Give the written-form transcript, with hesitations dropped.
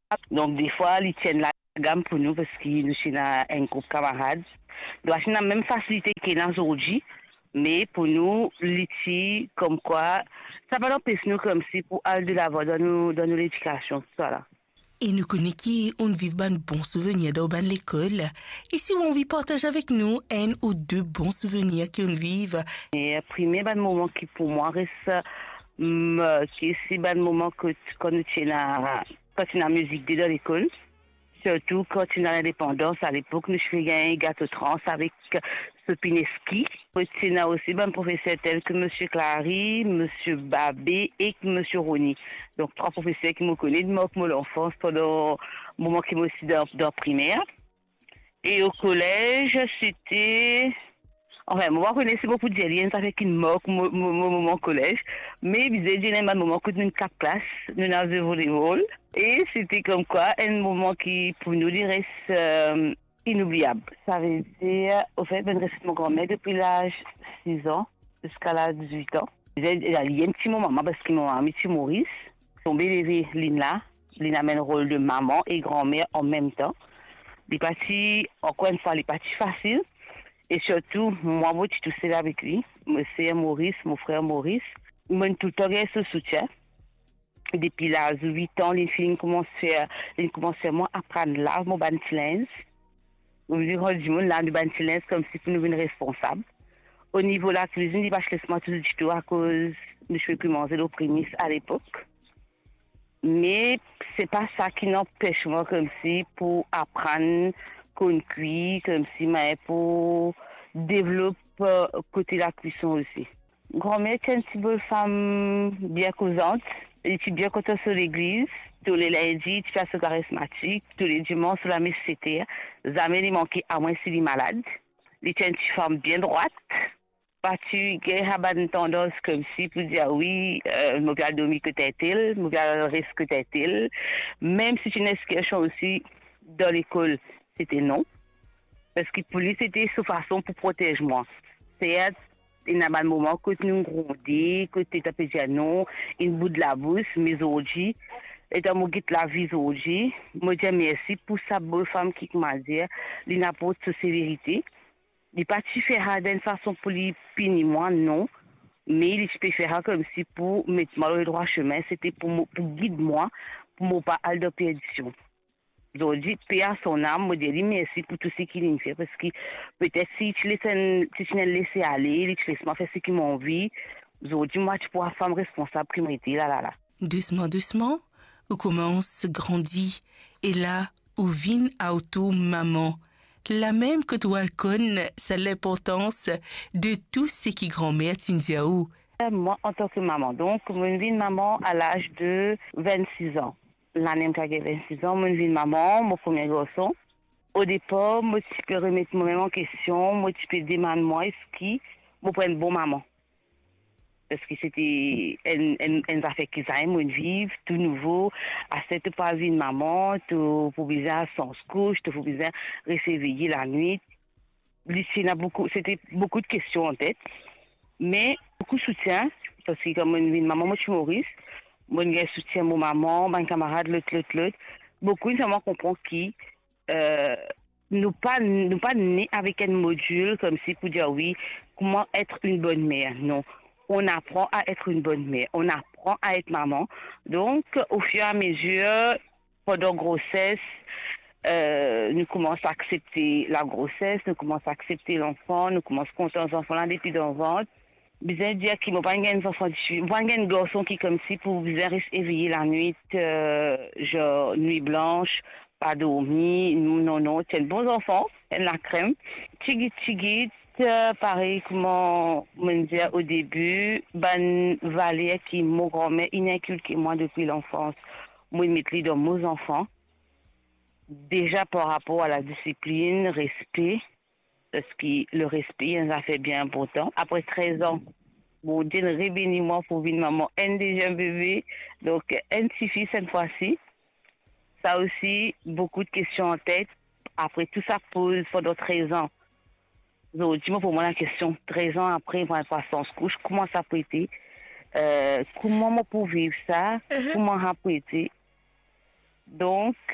Donc, des fois, ils tiennent la gamme pour nous parce qu'ils sont un groupe camarade. Donc, c'est la même facilité qu'il y a aujourd'hui. Mais pour nous, l'ici, comme quoi, ça va empêcher nous comme si pour aller de l'avant dans nos l'éducation, voilà. Et nous connaissons qui on vit un bon souvenir dans l'école. Et si on vit partage avec nous un ou deux bons souvenirs qu'on vive. Et le premier bon moment qui pour moi reste, qui est un moment que quand nous sommes la musique dans l'école. Surtout quand tu as l'indépendance, à l'époque, nous faisions un gâteau trans avec Sopineski. Tu as aussi un professeur tel que M. Clary, M. Babé et M. Rony. Donc, trois professeurs qui me connaissent de mon enfance pendant le moment qui m'ont aussi dans primaire. Et au collège, c'était... Enfin, moi, je connaissais beaucoup d'Aliens, ça fait qu'il me moque mon moment au collège. Mais, il y a un moment que nous avons 4 classes, nous avons volleyball. Et c'était comme quoi, un moment qui, pour nous, reste inoubliable. Ça veut dire, au fait, je reste mon grand-mère depuis l'âge 6 ans jusqu'à l'âge 18 ans. Il y a un petit moment, parce que mon ami, c'est Maurice. Son bébé, Lina amène le rôle de maman et grand-mère en même temps. Les parties, encore une fois, les parties faciles. Et surtout, moi, je suis tout seul avec lui. C'est Maurice, mon frère Maurice. Moi, tout le temps, ce soutien. Depuis l'âge de 8 ans, les filles commencent à apprendre là, mon bantilens. Au niveau du monde, là, le bantilens, comme si nous étions responsables. Au niveau de la cuisine, il va se laisser tout du tout à cause de je peux manger les prémices à l'époque. Mais c'est pas ça qui n'empêche moi comme si pour apprendre qu'on cuit, comme si mais pour développer côté de la cuisson aussi. Grand-mère est une petite femme bien causante, elle est bien contente sur l'église, tous les lundis, tu fais ce charismatique, tous les dimanches sur la messe c'était, jamais il manquait à moins s'il est malade. Elle est une petite femme bien droite. Pas tu as une tendance comme si pour dire oui, je vais dormir que t'es-il, je vais rester que t'es-il. Même si tu n'es quelque chose aussi dans l'école, c'était non. Parce que pour lui, c'était sa façon pour protéger moi. C'est il y a un moment que nous grondons, que tu as dit non, une bout de la bouche, mais aujourd'hui, et dans mon guide la vie aujourd'hui, je dis merci pour sa bonne femme qui m'a dit, il n'a pas de sévérité. Il n'est pas faire d'une façon pour lui punir moi, non. Mais il peut faire comme si pour mettre moi le droit chemin, c'était pour guider moi, pour ne pas aller de perdition. Donc, paix à son âme, je dis merci pour tout ce qu'il fait. Parce que peut-être si tu l'as laissé aller, tu laisses faire ce qu'il m'a envie, aujourd'hui, moi, tu pourras faire responsable qui m'a été là. Doucement, doucement, on commence, grandit, et là, où vient auto maman. La même que toi, connais, c'est l'importance de tout ce qui grand-mère t'indiaou. Moi, en tant que maman, donc, je vis maman à l'âge de 26 ans. L'année que j'ai 26 ans, je vis maman, mon premier garçon. Au départ, moi, tu peux remettre moi-même en question, moi, tu peux demander moi, est-ce que je prends une bonne maman? Parce que c'était une affaire qui s'aime, une vive, tout nouveau. À cette pas vie de maman, tu faut besoin sans couche, tu faut besoin réveiller la nuit. C'était beaucoup de questions en tête. Mais beaucoup de soutien, parce que comme une maman, moi je suis Maurice, moi je soutien mon maman, mon camarade, l'autre. Beaucoup de gens comprennent qui nous pas nés avec un module comme si pour dire oui, comment être une bonne mère. Non, on apprend à être une bonne mère, on apprend à être maman. Donc, au fur et à mesure, pendant grossesse, nous commençons à accepter la grossesse, nous commençons à accepter l'enfant, nous commençons à compter les enfants là depuis dans le ventre. Bien dire qu'il n'y a pas un enfant, pas un garçon qui comme si pour bien rester éveillé la nuit, genre nuit blanche, pas dormir, non, c'est un bon enfant, c'est la crème. Tigit, pareil comment on dit au début, ben Valère qui mon grand-mère, il inculqué moi depuis l'enfance, moi je mets dans mes enfants. Déjà par rapport à la discipline, respect, parce que le respect, ça fait bien important. Après 13 ans, bon, Dieu réveille-moi pour venir maman, un déjà bébé, donc un suffit cette fois-ci. Ça aussi, beaucoup de questions en tête. Après tout ça pose pendant 13 ans. Donc, dis-moi pour moi la question, 13 ans après, moi, pas sans couche, comment ça peut être? Comment moi pour vivre ça? Comment ça peut être? Donc,